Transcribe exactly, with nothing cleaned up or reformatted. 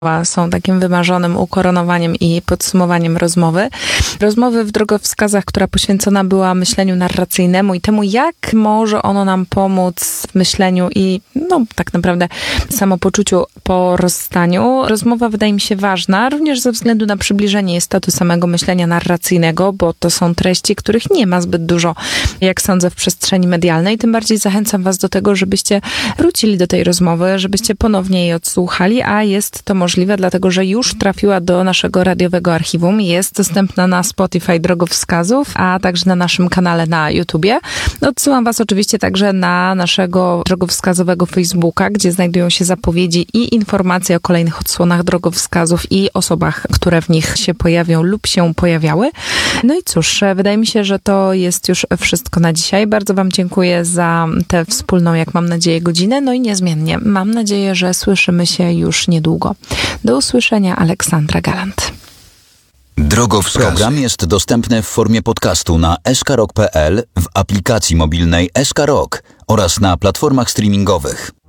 są takim wymarzonym ukoronowaniem i podsumowaniem rozmowy. Rozmowy w drogowskazach, która poświęcona była myśleniu narracyjnemu i temu, jak może ono nam pomóc w myśleniu i no tak naprawdę samopoczuciu po rozstaniu. Rozmowa wydaje mi się ważna, również ze względu na przybliżenie istoty samego myślenia narracyjnego, bo to są treści, których nie ma zbyt dużo, jak sądzę, w przestrzeni medialnej. Tym bardziej zachęcam was do tego, żebyście wrócili do tej rozmowy, żebyście ponownie jej odsłuchali, a jest to możliwe, dlatego że już trafiła do naszego radiowego archiwum. Jest dostępna na Spotify drogowskazów, a także na naszym kanale na YouTubie. Odsyłam was oczywiście także na naszego drogowskazowego Facebooka, gdzie znajdują się zapowiedzi i informacje o kolejnych odsłonach drogowskazów i osobach, które w nich się pojawią lub się pojawiały. No i cóż, wydaje mi się, że to jest już wszystko na dzisiaj. Bardzo wam dziękuję za tę wspólną, jak mam nadzieję, godzinę. No i niezmiennie mam nadzieję, że słyszymy się już niedługo. Do usłyszenia, Aleksandra Galant. Drogowskaz. Program jest dostępny w formie podcastu na s k rock kropka p l, w aplikacji mobilnej S K Rock oraz na platformach streamingowych.